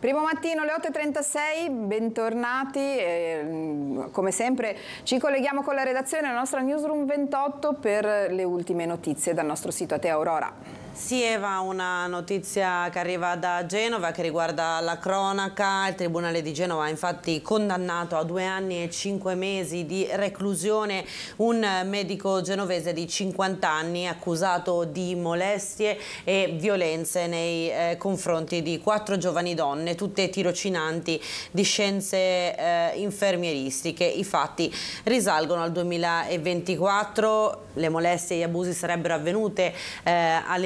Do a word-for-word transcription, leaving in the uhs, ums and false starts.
Primo mattino alle otto e trentasei, bentornati. E, come sempre ci colleghiamo con la redazione, la nostra Newsroom ventotto per le ultime notizie dal nostro sito A Te Aurora. Sì, Eva, una notizia che arriva da Genova che riguarda la cronaca. Il Tribunale di Genova ha infatti condannato a due anni e cinque mesi di reclusione un medico genovese di cinquanta anni accusato di molestie e violenze nei eh, confronti di quattro giovani donne, tutte tirocinanti di scienze eh, infermieristiche. I fatti risalgono al duemilaventiquattro. Le molestie e gli abusi sarebbero avvenute eh, alle